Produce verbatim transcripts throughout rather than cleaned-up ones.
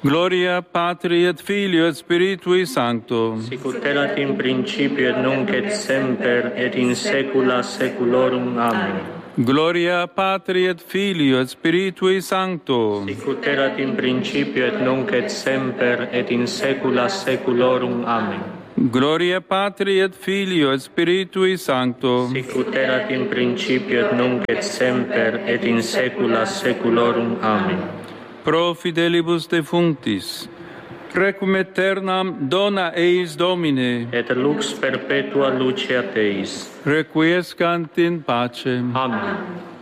Gloria Patri et Filio et Spiritui Sancto. Sicut erat in principio et nunc et semper et in saecula saeculorum. Amen. Gloria Patri et Filio et Spiritui Sancto. Sicut erat in principio et nunc et semper et in saecula saeculorum. Amen. Gloria Patri et Filio et Spiritui Sancto. Sicut erat in principio et nunc et semper et in saecula saeculorum. Amen. Pro fidelibus defunctis, requiem aeternam dona eis Domine, Et lux perpetua luceat eis. requiescant in pace. Amen.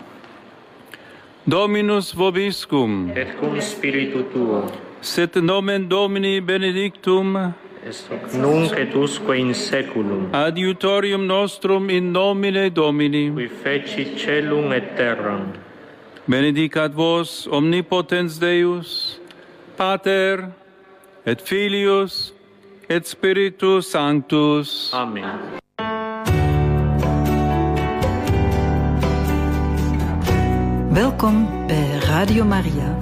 Dominus vobiscum, Et cum spiritu tuo, sit nomen Domini benedictum, est hoc nunc et usque in saeculum, adiutorium nostrum in nomine Domini. qui feci celum et terram. Benedicat vos omnipotens Deus, Pater et Filius et Spiritus Sanctus. Amen. Welkom bij Radio Maria.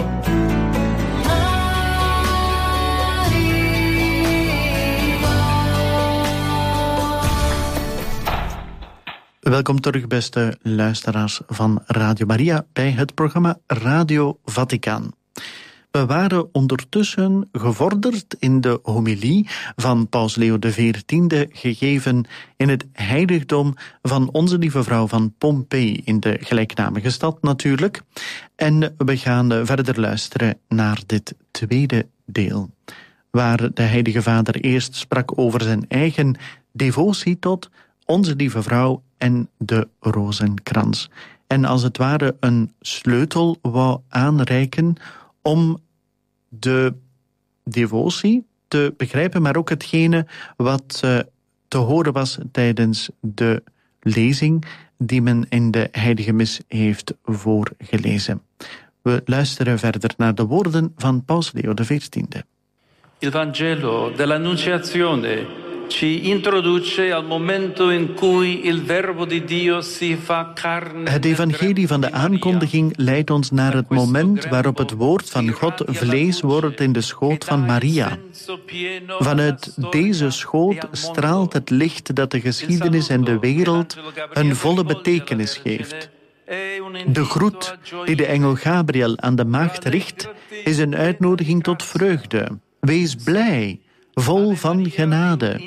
Welkom terug, beste luisteraars van Radio Maria, bij het programma Radio Vaticaan. We waren ondertussen gevorderd in de homilie van Paus Leo de veertiende, gegeven in het heiligdom van Onze Lieve Vrouw van Pompei, in de gelijknamige stad natuurlijk. En we gaan verder luisteren naar dit tweede deel, waar de Heilige Vader eerst sprak over zijn eigen devotie tot Onze Lieve Vrouw en de rozenkrans. En als het ware een sleutel wou aanreiken om de devotie te begrijpen, maar ook hetgene wat uh, te horen was tijdens de lezing die men in de Heilige Mis heeft voorgelezen. We luisteren verder naar de woorden van Paus Leo de veertiende. Il Vangelo dell'Annunciazione ci introduce al momento in cui il verbo di Dio si fa carne. Het evangelie van de aankondiging leidt ons naar het moment waarop het woord van God vlees wordt in de schoot van Maria. Vanuit deze schoot straalt het licht dat de geschiedenis en de wereld een volle betekenis geeft. De groet die de engel Gabriel aan de maagd richt, is een uitnodiging tot vreugde. Wees blij, vol van genade.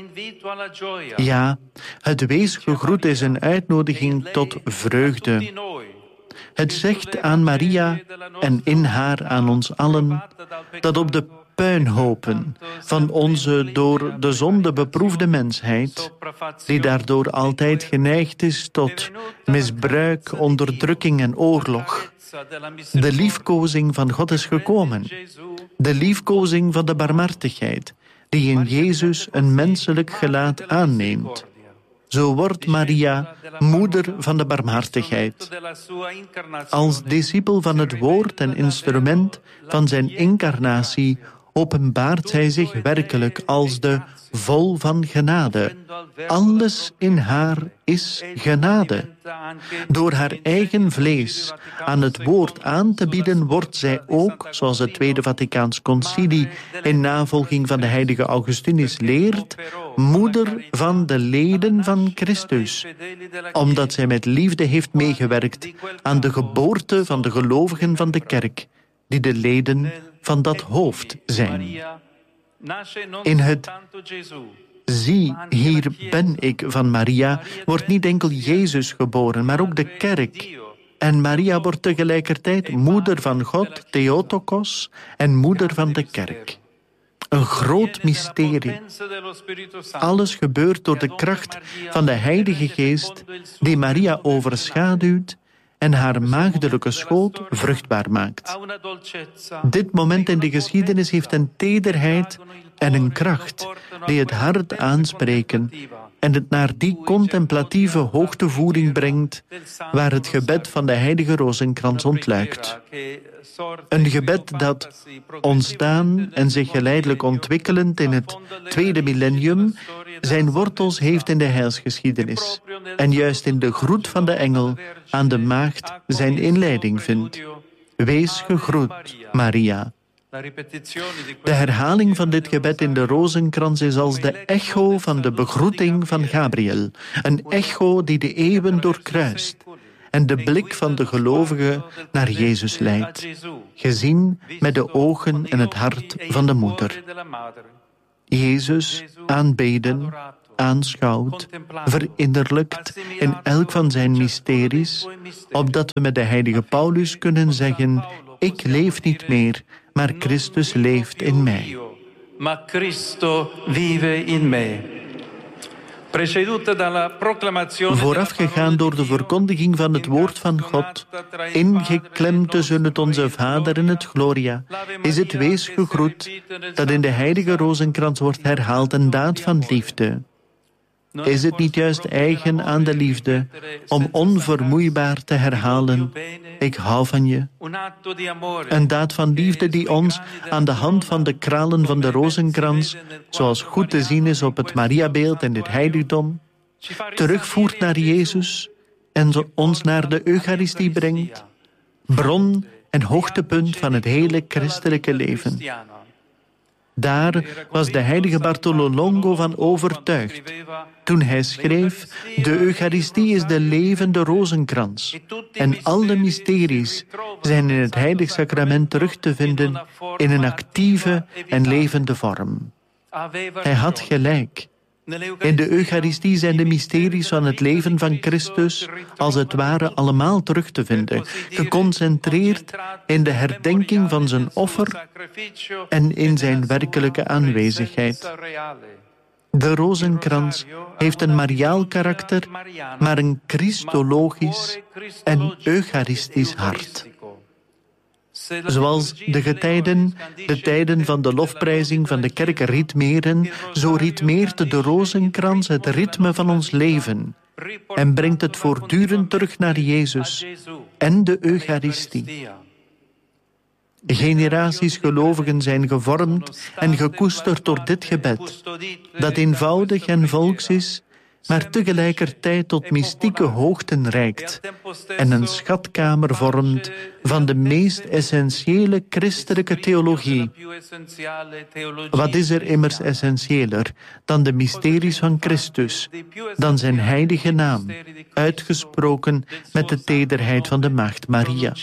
Ja, het wees gegroet is een uitnodiging tot vreugde. Het zegt aan Maria en in haar aan ons allen dat op de puinhopen van onze door de zonde beproefde mensheid, die daardoor altijd geneigd is tot misbruik, onderdrukking en oorlog, de liefkozing van God is gekomen. De liefkozing van de barmhartigheid, die in Jezus een menselijk gelaat aanneemt. Zo wordt Maria moeder van de barmhartigheid. Als discipel van het woord en instrument van zijn incarnatie openbaart zij zich werkelijk als de vol van genade. Alles in haar is genade. Door haar eigen vlees aan het woord aan te bieden, wordt zij ook, zoals het Tweede Vaticaans Concilie in navolging van de heilige Augustinus leert, moeder van de leden van Christus, omdat zij met liefde heeft meegewerkt aan de geboorte van de gelovigen van de kerk, die de leden van dat hoofd zijn. In het zie, hier ben ik van Maria wordt niet enkel Jezus geboren, maar ook de kerk. En Maria wordt tegelijkertijd moeder van God, Theotokos, en moeder van de kerk. Een groot mysterie. Alles gebeurt door de kracht van de Heilige Geest, die Maria overschaduwt en haar maagdelijke schoot vruchtbaar maakt. Dit moment in de geschiedenis heeft een tederheid en een kracht die het hart aanspreken en het naar die contemplatieve hoogtevoering brengt waar het gebed van de heilige rozenkrans ontluikt. Een gebed dat, ontstaan en zich geleidelijk ontwikkelend in het tweede millennium, zijn wortels heeft in de heilsgeschiedenis en juist in de groet van de engel aan de maagd zijn inleiding vindt. Wees gegroet, Maria. De herhaling van dit gebed in de rozenkrans is als de echo van de begroeting van Gabriel. Een echo die de eeuwen doorkruist en de blik van de gelovige naar Jezus leidt, gezien met de ogen en het hart van de moeder. Jezus aanbeden, aanschouwd, verinnerlijkt in elk van zijn mysteries, opdat we met de heilige Paulus kunnen zeggen: ik leef niet meer, maar Christus leeft in mij. Ma Cristo vive in me. Voorafgegaan door de verkondiging van het woord van God, ingeklemd tussen het Onze Vader en het Gloria, is het wees gegroet dat in de heilige rozenkrans wordt herhaald een daad van liefde. Is het niet juist eigen aan de liefde om onvermoeibaar te herhalen: ik hou van je? Een daad van liefde die ons aan de hand van de kralen van de rozenkrans, zoals goed te zien is op het Mariabeeld in dit heiligdom, terugvoert naar Jezus en ons naar de Eucharistie brengt, bron en hoogtepunt van het hele christelijke leven. Daar was de heilige Bartolo Longo van overtuigd toen hij schreef: de Eucharistie is de levende rozenkrans en alle mysteries zijn in het heilig sacrament terug te vinden in een actieve en levende vorm. Hij had gelijk. In de Eucharistie zijn de mysteries van het leven van Christus als het ware allemaal terug te vinden, geconcentreerd in de herdenking van zijn offer en in zijn werkelijke aanwezigheid. De rozenkrans heeft een mariaal karakter, maar een christologisch en eucharistisch hart. Zoals de getijden, de tijden van de lofprijzing van de kerk ritmeren, zo ritmeert de rozenkrans het ritme van ons leven en brengt het voortdurend terug naar Jezus en de Eucharistie. Generaties gelovigen zijn gevormd en gekoesterd door dit gebed, dat eenvoudig en volks is, maar tegelijkertijd tot mystieke hoogten reikt en een schatkamer vormt van de meest essentiële christelijke theologie. Wat is er immers essentiëler dan de mysteries van Christus, dan zijn heilige naam, uitgesproken met de tederheid van de Maagd Maria?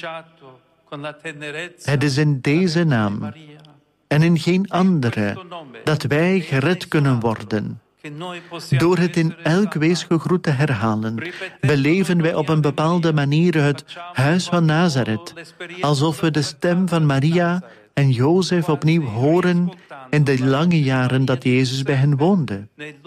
Het is in deze naam en in geen andere dat wij gered kunnen worden. Door het in elk weesgegroet te herhalen, beleven wij op een bepaalde manier het huis van Nazareth, alsof we de stem van Maria en Jozef opnieuw horen in de lange jaren dat Jezus bij hen woonde.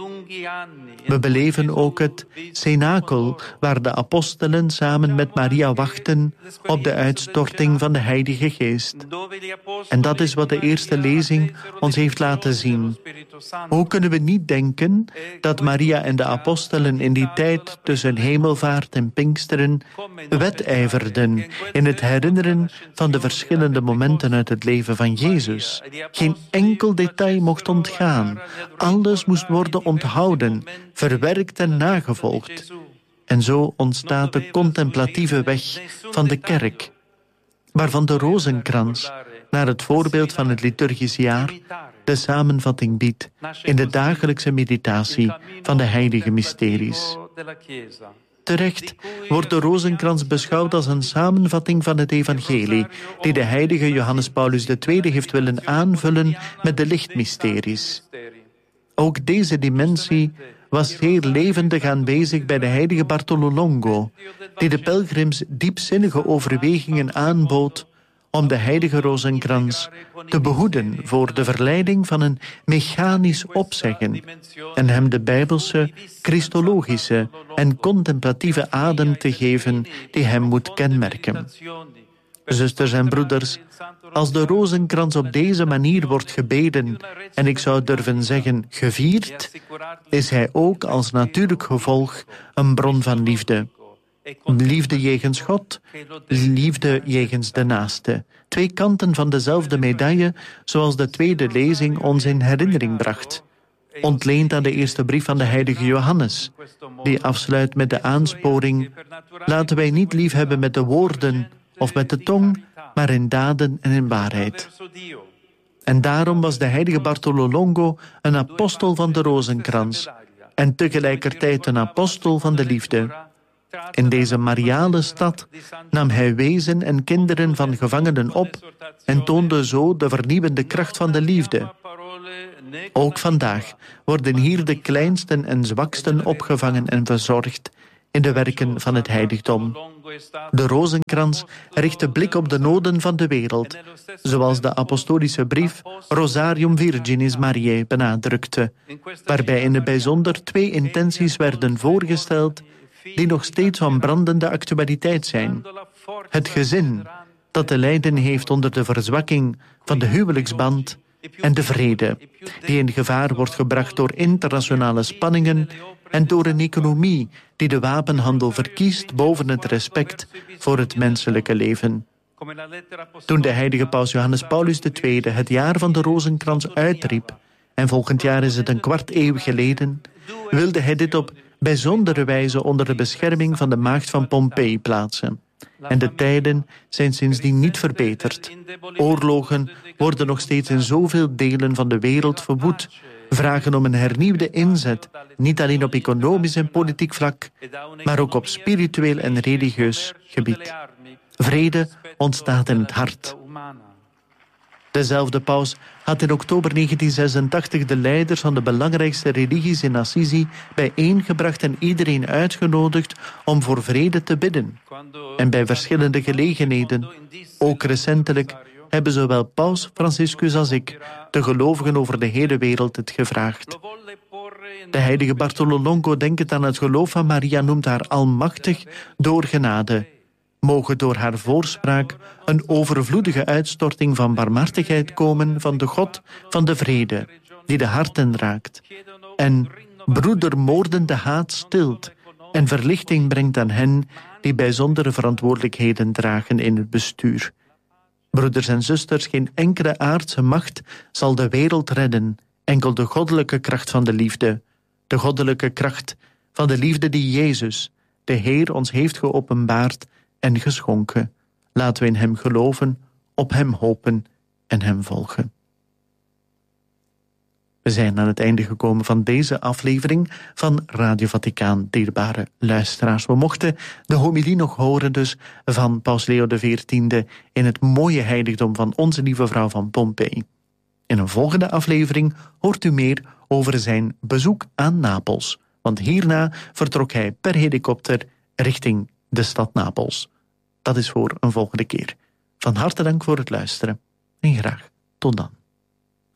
We beleven ook het cenakel, waar de apostelen samen met Maria wachten op de uitstorting van de Heilige Geest. En dat is wat de eerste lezing ons heeft laten zien. Hoe kunnen we niet denken dat Maria en de apostelen in die tijd tussen hemelvaart en Pinksteren wedijverden in het herinneren van de verschillende momenten uit het leven van Jezus? Geen enkel detail mocht ontgaan. Alles moest worden onthouden, verwerkt en nagevolgd. En zo ontstaat de contemplatieve weg van de kerk, waarvan de rozenkrans, naar het voorbeeld van het liturgisch jaar, de samenvatting biedt in de dagelijkse meditatie van de heilige mysteries. Terecht wordt de rozenkrans beschouwd als een samenvatting van het evangelie, die de heilige Johannes Paulus de Tweede heeft willen aanvullen met de lichtmysteries. Ook deze dimensie was zeer levendig aanwezig bij de heilige Bartolo Longo, die de pelgrims diepzinnige overwegingen aanbood om de heilige rozenkrans te behoeden voor de verleiding van een mechanisch opzeggen en hem de bijbelse, christologische en contemplatieve adem te geven die hem moet kenmerken. Zusters en broeders, als de rozenkrans op deze manier wordt gebeden, en ik zou durven zeggen gevierd, is hij ook als natuurlijk gevolg een bron van liefde. Liefde jegens God, liefde jegens de naaste. Twee kanten van dezelfde medaille, zoals de tweede lezing ons in herinnering bracht. Ontleend aan de eerste brief van de heilige Johannes, die afsluit met de aansporing: laten wij niet liefhebben met de woorden of met de tong, maar in daden en in waarheid. En daarom was de heilige Bartolo Longo een apostel van de rozenkrans en tegelijkertijd een apostel van de liefde. In deze mariale stad nam hij wezen en kinderen van gevangenen op en toonde zo de vernieuwende kracht van de liefde. Ook vandaag worden hier de kleinsten en zwaksten opgevangen en verzorgd in de werken van het heiligdom. De rozenkrans richt de blik op de noden van de wereld, zoals de apostolische brief Rosarium Virginis Mariae benadrukte, waarbij in het bijzonder twee intenties werden voorgesteld die nog steeds van brandende actualiteit zijn. Het gezin dat te lijden heeft onder de verzwakking van de huwelijksband en de vrede, die in gevaar wordt gebracht door internationale spanningen en door een economie die de wapenhandel verkiest boven het respect voor het menselijke leven. Toen de heilige paus Johannes Paulus de Tweede het jaar van de rozenkrans uitriep, en volgend jaar is het een kwart eeuw geleden, wilde hij dit op bijzondere wijze onder de bescherming van de maagd van Pompeii plaatsen. En de tijden zijn sindsdien niet verbeterd. Oorlogen worden nog steeds in zoveel delen van de wereld verwoed, vragen om een hernieuwde inzet, niet alleen op economisch en politiek vlak, maar ook op spiritueel en religieus gebied. Vrede ontstaat in het hart. Dezelfde paus had in oktober negentien zesentachtig de leiders van de belangrijkste religies in Assisi bijeengebracht en iedereen uitgenodigd om voor vrede te bidden. En bij verschillende gelegenheden, ook recentelijk, hebben zowel paus Franciscus als ik de gelovigen over de hele wereld het gevraagd. De heilige Bartolo Longo, denkend aan het geloof van Maria, noemt haar almachtig door genade. Mogen door haar voorspraak een overvloedige uitstorting van barmhartigheid komen van de God van de vrede, die de harten raakt, en broedermoordende haat stilt en verlichting brengt aan hen die bijzondere verantwoordelijkheden dragen in het bestuur. Broeders en zusters, geen enkele aardse macht zal de wereld redden, enkel de goddelijke kracht van de liefde, de goddelijke kracht van de liefde die Jezus, de Heer, ons heeft geopenbaard en geschonken. Laten we in hem geloven, op hem hopen en hem volgen. We zijn aan het einde gekomen van deze aflevering van Radio Vaticaan, dierbare luisteraars. We mochten de homilie nog horen dus van Paus Leo de veertiende in het mooie heiligdom van Onze Lieve Vrouw van Pompeii. In een volgende aflevering hoort u meer over zijn bezoek aan Napels, want hierna vertrok hij per helikopter richting de stad Napels. Dat is voor een volgende keer. Van harte dank voor het luisteren en graag tot dan.